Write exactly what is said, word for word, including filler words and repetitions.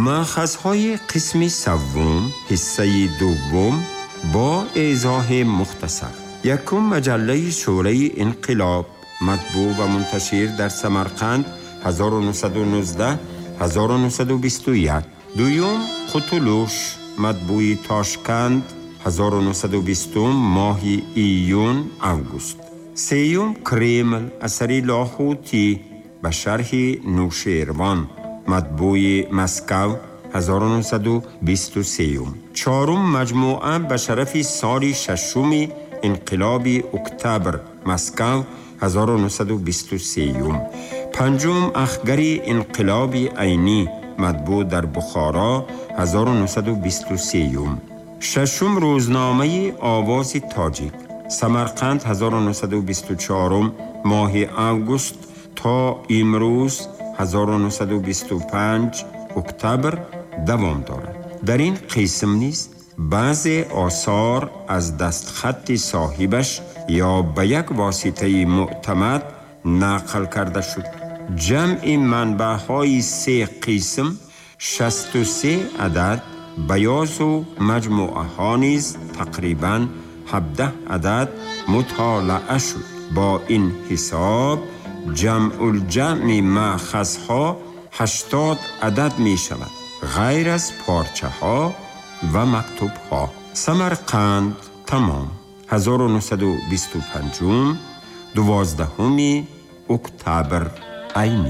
مأخذهای قسم سوم حصه دوم با ایضاح مختصر. یکم مجله شورای انقلاب مطبوع و منتشر در سمرقند هزار و نهصد و نوزده تا هزار و نهصد و بیست و یک. دویم قطلوش مطبوع تاشکند هزار و نهصد و بیست ماه ایون اوگوست. سیوم کریمل اثری لاهوتی به شرح نوشیروان مطبوع مسکو هزار و نهصد و بیست و سه. چهارم مجموعه به شرف سال ششم انقلاب اکتبر مسکو هزار و نهصد و بیست و سه. پنجم اخگر انقلاب عینی مطبوع در بخارا هزار و نهصد و بیست و سه. ششم روزنامه آواز تاجیک سمرقند هزار و نهصد و بیست و چهار ماه اوگوست تا امروز هزار و نهصد و بیست و پنج اکتبر دوام دارد. در این قسم نیز بعض آثار از دستخط صاحبش یا به یک واسطه معتمد نقل کرده شد. جمع منبع های سه قسم شصت و سه عدد، بیاض و مجموعه ها نیز تقریباً هفده عدد مطالعه شد. با این حساب جمع الجمع مأخذ ها هشتاد عدد می شود، غیر از پارچه ها و مکتوب ها. سمرقند تمام. هزار و نهصد و بیست و پنج دوازدهم اکتبر عینی.